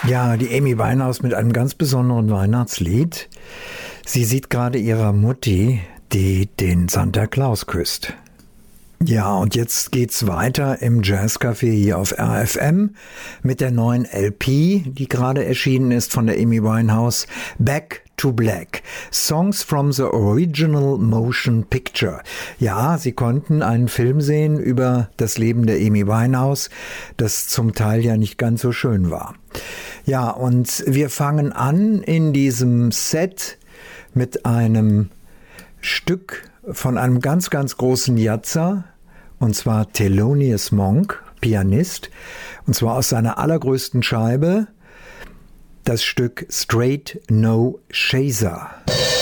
Ja, die Amy Winehouse mit einem ganz besonderen Weihnachtslied. Sie sieht gerade ihrer Mutti, die den Santa Claus küsst. Ja, und jetzt geht's weiter im Jazzcafé hier auf RFM mit der neuen LP, die gerade erschienen ist von der Amy Winehouse, Back to Black. Songs from the Original Motion Picture. Ja, Sie konnten einen Film sehen über das Leben der Amy Winehouse, das zum Teil ja nicht ganz so schön war. Ja, und wir fangen an in diesem Set mit einem Stück von einem ganz, ganz großen Jazzer, und zwar Thelonious Monk, Pianist, und zwar aus seiner allergrößten Scheibe, das Stück Straight No Chaser.